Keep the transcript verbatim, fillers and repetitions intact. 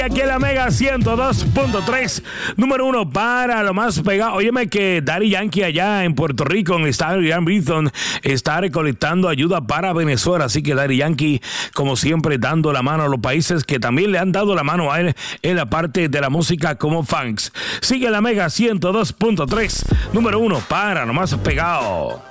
Aquí en la Mega ciento dos punto tres, número uno para lo más pegado. Óyeme que Daddy Yankee allá en Puerto Rico, en el estadio Ian Bithorn, está recolectando ayuda para Venezuela. Así que Daddy Yankee, como siempre, dando la mano a los países que también le han dado la mano a él en la parte de la música como fans. Sigue la Mega ciento dos punto tres, número uno para lo más pegado.